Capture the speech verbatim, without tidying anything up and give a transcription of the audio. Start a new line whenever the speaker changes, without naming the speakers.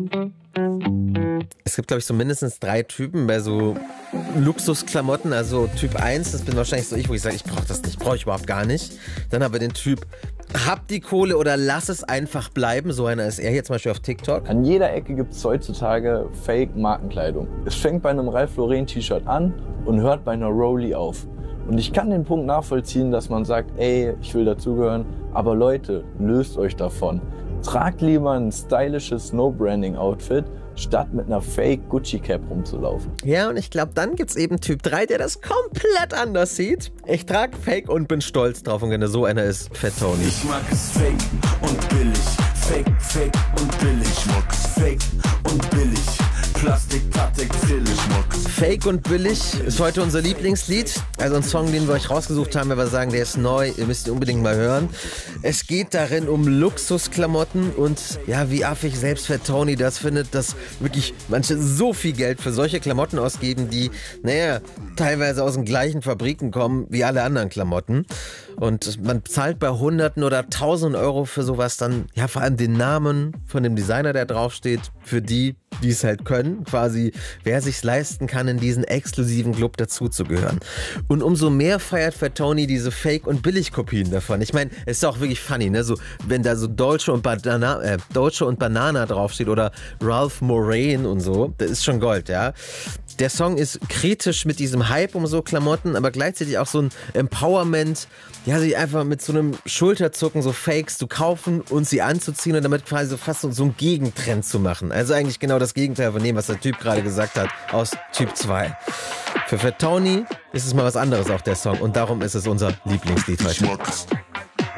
Es gibt, glaube ich, so mindestens drei Typen bei so Luxusklamotten. Also Typ eins, das bin wahrscheinlich so ich, wo ich sage, ich brauche das nicht, brauche ich überhaupt gar nicht. Dann haben wir den Typ, hab die Kohle oder lass es einfach bleiben. So einer ist er hier zum Beispiel auf TikTok.
An jeder Ecke gibt es heutzutage Fake-Markenkleidung. Es fängt bei einem Ralph Lauren T-Shirt an und hört bei einer Rollie auf. Und ich kann den Punkt nachvollziehen, dass man sagt, ey, ich will dazugehören. Aber Leute, löst euch davon. Tragt lieber ein stylisches No-Branding-Outfit, statt mit einer Fake-Gucci-Cap rumzulaufen.
Ja, und ich glaube, dann gibt's eben Typ drei, der das komplett anders sieht. Ich trage Fake und bin stolz drauf. Und genau so einer ist Fat Tony.
Ich mag es fake und billig. Fake, fake und billig. Ich mag es fake und billig. Plastik, Patek, Philipp. Ich mag es.
Fake und billig ist heute unser Lieblingslied. Also ein Song, den wir euch rausgesucht haben, wenn wir sagen, der ist neu. Ihr müsst ihn unbedingt mal hören. Es geht darin um Luxusklamotten und ja, wie affig selbst Fat Tony das findet, dass wirklich manche so viel Geld für solche Klamotten ausgeben, die, naja, teilweise aus den gleichen Fabriken kommen wie alle anderen Klamotten. Und man zahlt bei Hunderten oder Tausenden Euro für sowas dann, ja, vor allem den Namen von dem Designer, der draufsteht, für die, die es halt können, quasi, wer sich's leisten kann, in diesen exklusiven Club dazuzugehören. Und umso mehr feiert Fat Tony diese Fake- und Billigkopien davon. Ich meine, es ist auch wirklich funny, ne? So, wenn da so Dolce und Banana, äh, Dolce und Banana draufsteht oder Ralph Lauren und so, das ist schon Gold, ja. Der Song ist kritisch mit diesem Hype um so Klamotten, aber gleichzeitig auch so ein Empowerment, ja, sich einfach mit so einem Schulterzucken so Fakes zu kaufen und sie anzuziehen und damit quasi so fast so, so einen Gegentrend zu machen. Also eigentlich genau das Gegenteil von dem, was der Typ gerade gesagt hat, aus Typ zwei. Für Fat Tony ist es mal was anderes, auch der Song, und darum ist es unser Lieblingslied heute.
Ich mag es.